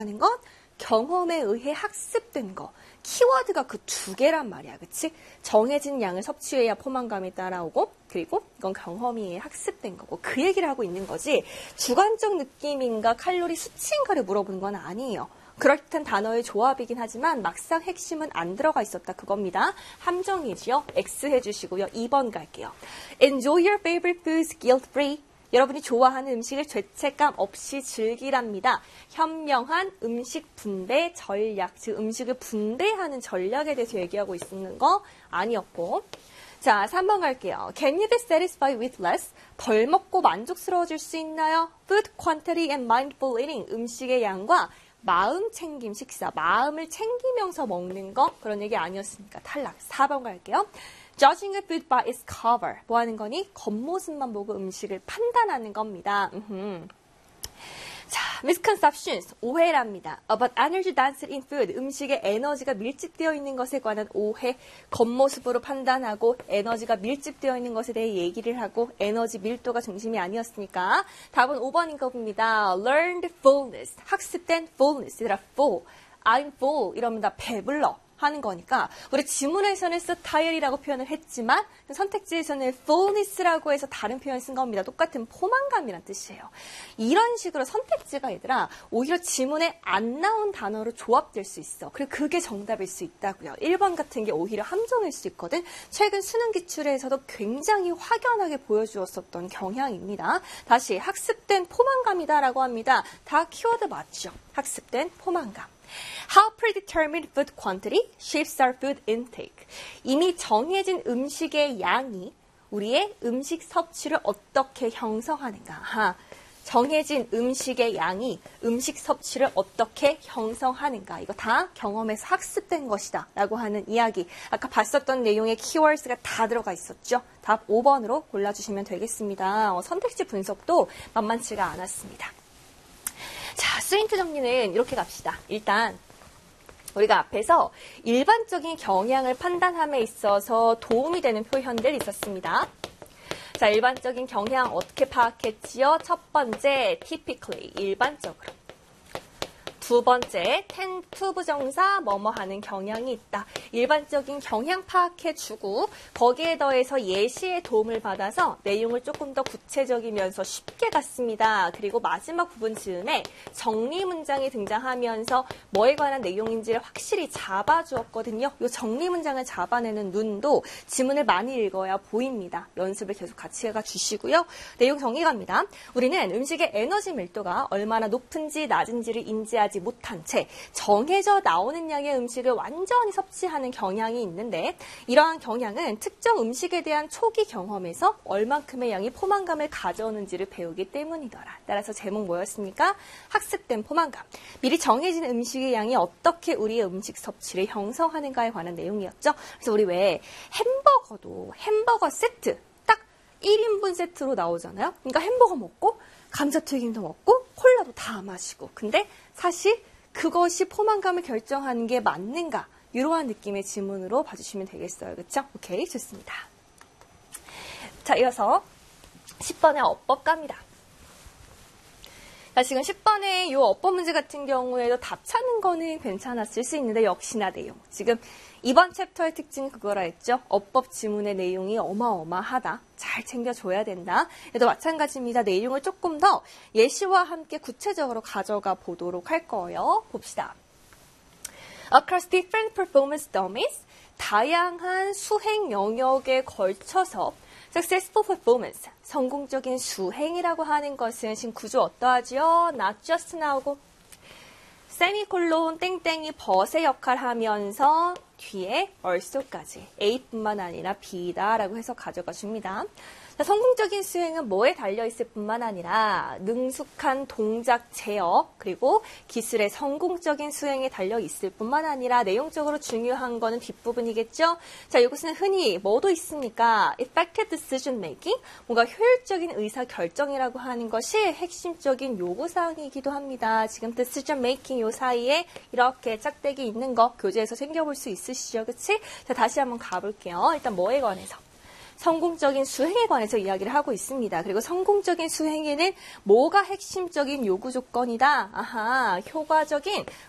하는 건 경험에 의해 학습된 거. 키워드가 그 두 개란 말이야. 그치? 정해진 양을 섭취해야 포만감이 따라오고, 그리고 이건 경험에 의해 학습된 거고, 그 얘기를 하고 있는 거지, 주관적 느낌인가 칼로리 수치인가를 물어보는 건 아니에요. 그럴듯한 단어의 조합이긴 하지만 막상 핵심은 안 들어가 있었다 그겁니다. 함정이지요. X 해주시고요. 2번 갈게요. Enjoy your favorite foods guilt-free. 여러분이 좋아하는 음식을 죄책감 없이 즐기랍니다. 현명한 음식 분배 전략, 즉 음식을 분배하는 전략에 대해서 얘기하고 있는 거 아니었고. 자, 3번 갈게요. Can you be satisfied with less? 덜 먹고 만족스러워질 수 있나요? Food quantity and mindful eating. 음식의 양과 마음 챙김 식사, 마음을 챙기면서 먹는 거, 그런 얘기 아니었으니까 탈락. 4번 갈게요. Judging a food by its cover. 뭐 하는 거니? 겉모습만 보고 음식을 판단하는 겁니다. 자, misconceptions, 오해랍니다. About energy density in food. 음식에 에너지가 밀집되어 있는 것에 관한 오해. 겉모습으로 판단하고 에너지가 밀집되어 있는 것에 대해 얘기를 하고 에너지 밀도가 중심이 아니었으니까 답은 5번인 겁니다. Learned fullness. 학습된 fullness. 얘들아, full. I'm full. 이러면 다 배불러. 하는 거니까 우리 지문에서는 satiate이라고 표현을 했지만 선택지에서는 fullness라고 해서 다른 표현 쓴 겁니다. 똑같은 포만감이란 뜻이에요. 이런 식으로 선택지가 얘들아 오히려 지문에 안 나온 단어로 조합될 수 있어. 그리고 그게 정답일 수 있다고요. 1번 같은 게 오히려 함정일 수 있거든. 최근 수능 기출에서도 굉장히 확연하게 보여주었었던 경향입니다. 다시 학습된 포만감이다라고 합니다. 다 키워드 맞죠? 학습된 포만감. How predetermined food quantity shapes our food intake. 이미 정해진 음식의 양이 우리의 음식 섭취를 어떻게 형성하는가. 정해진 음식의 양이 음식 섭취를 어떻게 형성하는가. 이거 다 경험에서 학습된 것이다 라고 하는 이야기. 아까 봤었던 내용의 키워드가 다 들어가 있었죠. 답 5번으로 골라주시면 되겠습니다. 선택지 분석도 만만치가 않았습니다. 자, 스윈트 정리는 이렇게 갑시다. 일단 우리가 앞에서 일반적인 경향을 판단함에 있어서 도움이 되는 표현들 있었습니다. 자, 일반적인 경향 어떻게 파악했지요? 첫 번째, typically, 일반적으로. 두 번째, tend to 부정사, 뭐뭐 하는 경향이 있다. 일반적인 경향 파악해주고 거기에 더해서 예시의 도움을 받아서 내용을 조금 더 구체적이면서 쉽게 갔습니다. 그리고 마지막 부분 즈음에 정리 문장이 등장하면서 뭐에 관한 내용인지를 확실히 잡아주었거든요. 이 정리 문장을 잡아내는 눈도 지문을 많이 읽어야 보입니다. 연습을 계속 같이 해주시고요. 내용 정리 갑니다. 우리는 음식의 에너지 밀도가 얼마나 높은지 낮은지를 인지하지 못한 채 정해져 나오는 양의 음식을 완전히 섭취하는 경향이 있는데 이러한 경향은 특정 음식에 대한 초기 경험에서 얼만큼의 양이 포만감을 가져오는지를 배우기 때문이더라. 따라서 제목 뭐였습니까? 학습된 포만감. 미리 정해진 음식의 양이 어떻게 우리의 음식 섭취를 형성하는가에 관한 내용이었죠. 그래서 우리 왜 햄버거도 햄버거 세트 딱 1인분 세트로 나오잖아요. 그러니까 햄버거 먹고 감자튀김도 먹고 콜라도 다 마시고 근데 사실 그것이 포만감을 결정하는 게 맞는가? 이러한 느낌의 지문으로 봐주시면 되겠어요. 그렇죠? 오케이, 좋습니다. 자, 이어서 10번의 어법 갑니다. 자, 지금 10번의 이 어법 문제 같은 경우에도 답 찾는 거는 괜찮았을 수 있는데 역시나 내용. 지금 이번 챕터의 특징은 그거라 했죠. 어법 지문의 내용이 어마어마하다. 잘 챙겨줘야 된다. 얘도 마찬가지입니다. 내용을 조금 더 예시와 함께 구체적으로 가져가 보도록 할 거예요. 봅시다. Across different performance domains, 다양한 수행 영역에 걸쳐서 successful performance, 성공적인 수행이라고 하는 것은 지금 구조 어떠하지요? Not just 나오고 세미콜론 땡땡이 벗의 역할 하면서 뒤에 also까지 A뿐만 아니라 B다라고 해서 가져가 줍니다. 자, 성공적인 수행은 뭐에 달려있을 뿐만 아니라 능숙한 동작 제어 그리고 기술의 성공적인 수행에 달려있을 뿐만 아니라 내용적으로 중요한 거는 뒷부분이겠죠. 자, 이것은 흔히 뭐도 있습니까? Effective decision making, 뭔가 효율적인 의사결정이라고 하는 것이 핵심적인 요구사항이기도 합니다. 지금 decision making 요 사이에 이렇게 짝대기 있는 거 교재에서 챙겨볼 수 있으시죠? 그치? 자, 다시 한번 가볼게요. 일단 뭐에 관해서? 성공적인 수행에 관해서 이야기를 하고 있습니다. 그리고 성공적인 수행에는 뭐가 핵심적인 요구 조건이다? 아하, 효과적인